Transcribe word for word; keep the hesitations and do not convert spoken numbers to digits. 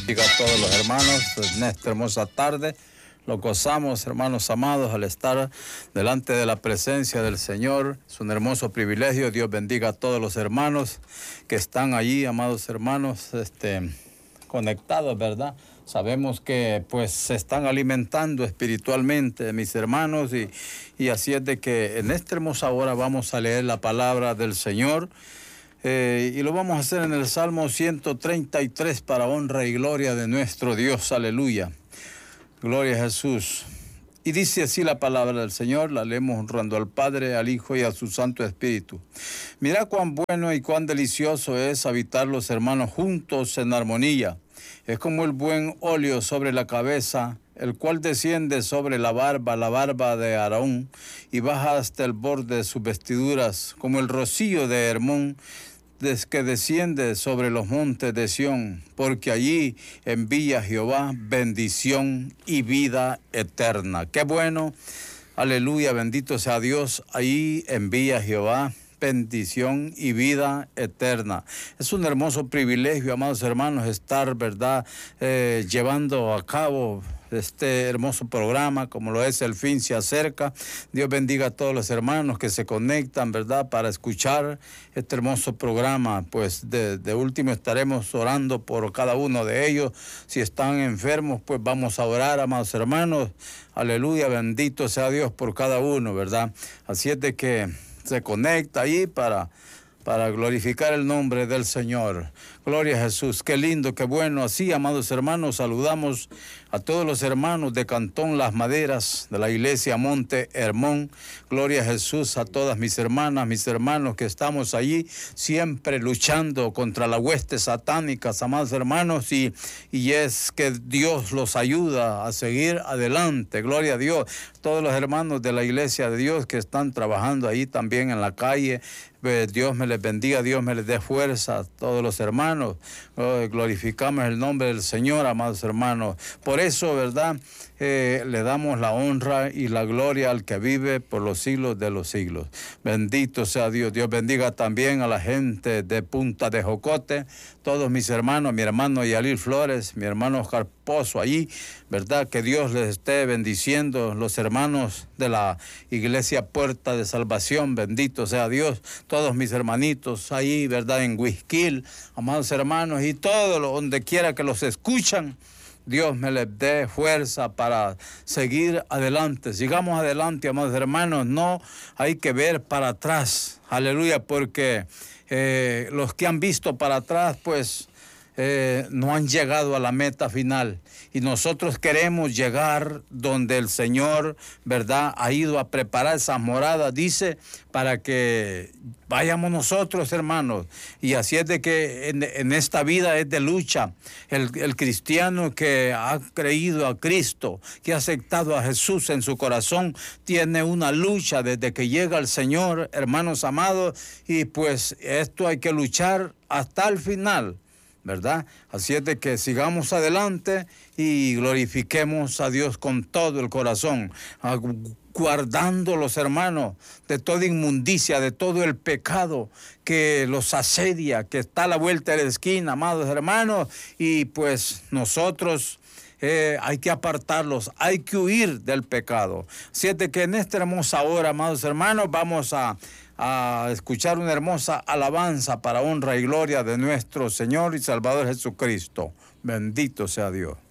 Diga a todos los hermanos en esta hermosa tarde. Lo gozamos, hermanos amados, al estar delante de la presencia del Señor. Es un hermoso privilegio. Dios bendiga a todos los hermanos que están allí, amados hermanos, este, conectados, ¿verdad? Sabemos que pues se están alimentando espiritualmente, mis hermanos, y, y así es de que en esta hermosa hora vamos a leer la palabra del Señor. Eh, y lo vamos a hacer en el Salmo ciento treinta y tres para honra y gloria de nuestro Dios. Aleluya. Gloria a Jesús. Y dice así la palabra del Señor, la leemos honrando al Padre, al Hijo y a su Santo Espíritu. Mira cuán bueno y cuán delicioso es habitar los hermanos juntos en armonía. Es como el buen óleo sobre la cabeza, el cual desciende sobre la barba, la barba de Aarón, y baja hasta el borde de sus vestiduras, como el rocío de Hermón, que desciende sobre los montes de Sión, porque allí envía Jehová bendición y vida eterna. Qué bueno, aleluya, bendito sea Dios, allí envía Jehová bendición y vida eterna. Es un hermoso privilegio, amados hermanos, estar, ¿verdad?, eh, llevando a cabo este hermoso programa, como lo es El Fin se acerca. Dios bendiga a todos los hermanos que se conectan, ¿verdad?, para escuchar este hermoso programa. Pues de, de último estaremos orando por cada uno de ellos. Si están enfermos, pues vamos a orar, amados hermanos. Aleluya, bendito sea Dios por cada uno, ¿verdad? Así es de que se conecta ahí para, para glorificar el nombre del Señor. Gloria a Jesús. Qué lindo, qué bueno. Así, amados hermanos, saludamos a todos los hermanos de Cantón Las Maderas, de la iglesia Monte Hermón. Gloria a Jesús, a todas mis hermanas, mis hermanos que estamos allí, siempre luchando contra la hueste satánica, amados hermanos, y, y es que Dios los ayuda a seguir adelante. Gloria a Dios. Todos los hermanos de la iglesia de Dios que están trabajando ahí también en la calle, Dios me les bendiga, Dios me les dé fuerza a todos los hermanos. Glorificamos el nombre del Señor, amados hermanos. Por eso, ¿verdad?, eh, le damos la honra y la gloria al que vive por los siglos de los siglos. Bendito sea Dios. Dios bendiga también a la gente de Punta de Jocote, todos mis hermanos, mi hermano Yalil Flores, mi hermano Oscar Pozo allí, ¿verdad? Que Dios les esté bendiciendo, los hermanos de la iglesia Puerta de Salvación, bendito sea Dios, todos mis hermanitos ahí, ¿verdad? En Huizquil, amados hermanos, y todos donde quiera que los escuchan, Dios me les dé fuerza para seguir adelante. Sigamos adelante, amados hermanos, no hay que ver para atrás, aleluya, porque eh, los que han visto para atrás, pues, Eh, no han llegado a la meta final, y nosotros queremos llegar donde el Señor, ¿verdad?, ha ido a preparar esas moradas, dice, para que vayamos nosotros, hermanos. Y así es de que en, en esta vida es de lucha. El, el cristiano que ha creído a Cristo, que ha aceptado a Jesús en su corazón, tiene una lucha desde que llega el Señor, hermanos amados, y pues esto hay que luchar hasta el final, ¿verdad? Así es de que sigamos adelante y glorifiquemos a Dios con todo el corazón, guardando los hermanos de toda inmundicia, de todo el pecado que los asedia, que está a la vuelta de la esquina, amados hermanos, y pues nosotros Eh, hay que apartarlos, hay que huir del pecado. Así es de que en esta hermosa hora, amados hermanos, vamos a, a escuchar una hermosa alabanza para honra y gloria de nuestro Señor y Salvador Jesucristo. Bendito sea Dios.